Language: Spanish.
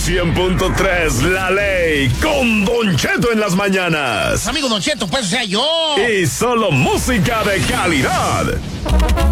100.3 La Ley con Don Cheto en las mañanas. Amigo Don Cheto, pues o sea yo. Y solo música de calidad.